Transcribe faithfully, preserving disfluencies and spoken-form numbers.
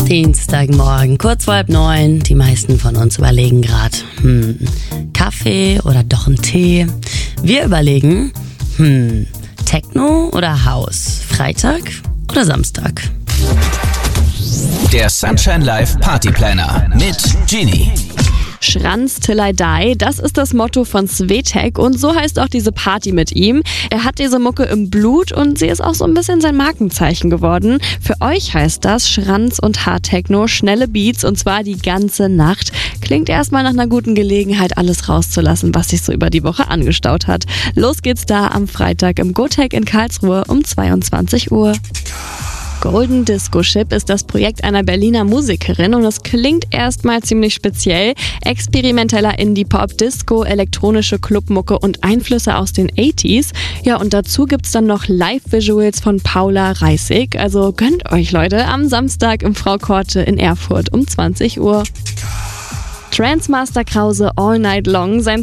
Dienstagmorgen, kurz vor halb neun. Die meisten von uns überlegen gerade, hm, Kaffee oder doch ein Tee? Wir überlegen, hm, Techno oder House? Freitag oder Samstag? Der Sunshine Live Party Planner mit Genie. Schranz till I die, das ist das Motto von Sweetek und so heißt auch diese Party mit ihm. Er hat diese Mucke im Blut und sie ist auch so ein bisschen sein Markenzeichen geworden. Für euch heißt das Schranz und Hardtechno, schnelle Beats und zwar die ganze Nacht. Klingt erstmal nach einer guten Gelegenheit, alles rauszulassen, was sich so über die Woche angestaut hat. Los geht's da am Freitag im GoTech in Karlsruhe um zweiundzwanzig Uhr. Golden Disco Ship ist das Projekt einer Berliner Musikerin und es klingt erstmal ziemlich speziell. Experimenteller Indie-Pop, Disco, elektronische Clubmucke und Einflüsse aus den achtziger. Ja, und dazu gibt's dann noch Live-Visuals von Paula Reissig. Also gönnt euch, Leute, am Samstag im Frau Korte in Erfurt um zwanzig Uhr. Transmaster Krause All Night Long. Sein